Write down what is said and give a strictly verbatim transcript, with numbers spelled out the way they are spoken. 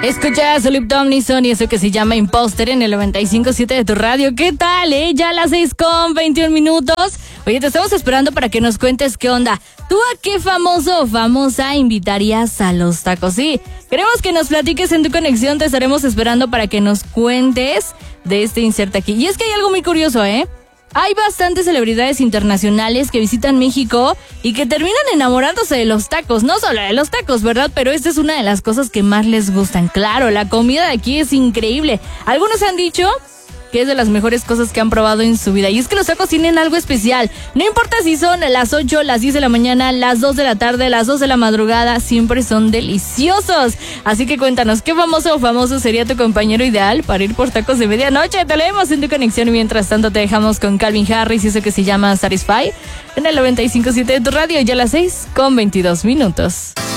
Escuchas a Lip Tomlinson y eso que se llama Imposter en el noventa y cinco punto siete de tu radio. ¿Qué tal, eh? Ya a las seis con veintiún minutos. Oye, te estamos esperando para que nos cuentes qué onda. ¿Tú a qué famoso o famosa invitarías a los tacos? Sí, queremos que nos platiques en tu conexión. Te estaremos esperando para que nos cuentes de este inserta aquí. Y es que hay algo muy curioso, ¿eh? Hay bastantes celebridades internacionales que visitan México y que terminan enamorándose de los tacos. No solo de los tacos, ¿verdad? Pero esta es una de las cosas que más les gustan. Claro, la comida de aquí es increíble. Algunos han dicho que es de las mejores cosas que han probado en su vida. Y es que los tacos tienen algo especial. No importa si son las ocho, las diez de la mañana, las dos de la tarde, las dos de la madrugada, siempre son deliciosos. Así que cuéntanos, ¿qué famoso o famoso sería tu compañero ideal para ir por tacos de medianoche? Te leemos en tu conexión y mientras tanto te dejamos con Calvin Harris y eso que se llama Satisfy en el noventa y cinco punto siete de tu radio, ya a las seis con veintidós minutos.